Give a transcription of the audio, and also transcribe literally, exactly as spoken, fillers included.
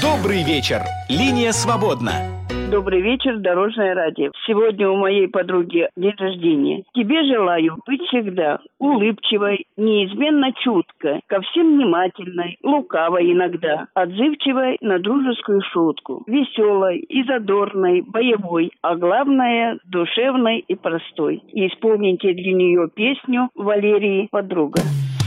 Добрый вечер. Линия свободна. Добрый вечер, Дорожное радио. Сегодня у моей подруги день рождения. Тебе желаю быть всегда улыбчивой, неизменно чуткой, ко всем внимательной, лукавой иногда, отзывчивой на дружескую шутку, веселой и задорной, боевой, а главное, душевной и простой. И исполните для нее песню Валерии «Подруга».